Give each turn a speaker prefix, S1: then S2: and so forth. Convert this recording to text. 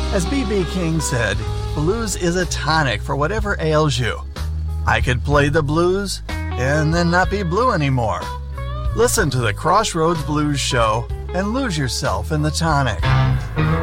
S1: As B.B. King said, blues is a tonic for whatever ails you. I could play the blues and then not be blue anymore. Listen to the Crossroads Blues Show and lose yourself in the tonic.